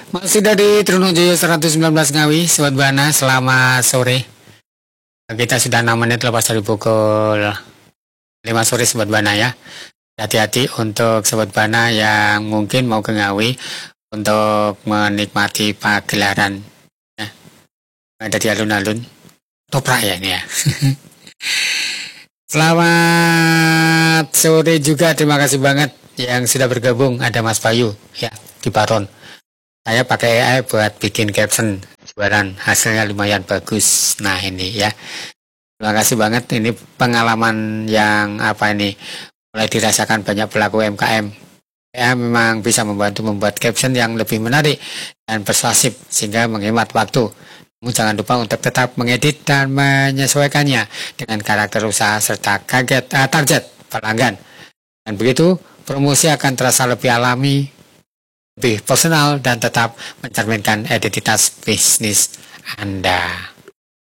Masih dari Trunojoyo 119 Ngawi, Sobat Bana, selamat sore. Kita sudah 6 menit lepas dari pukul 5 sore Sobat Bana ya. Hati-hati untuk Sobat Bana yang mungkin mau ke Ngawi untuk menikmati pagelaran ya. Ada di alun-alun Toprak ya ini ya. Selamat sore juga, terima kasih banget yang sudah bergabung. Ada Mas Bayu ya di Baron. Saya pakai AI buat bikin caption jualan, hasilnya lumayan bagus. Nah ini ya, terima kasih banget. Ini pengalaman yang mulai dirasakan banyak pelaku UMKM. Ya memang bisa membuat caption yang lebih menarik dan persuasif sehingga menghemat waktu. Namun jangan lupa untuk tetap mengedit dan menyesuaikannya dengan karakter usaha serta target pelanggan. Dan begitu promosi akan terasa lebih alami, lebih personal, dan tetap mencerminkan identitas bisnis Anda.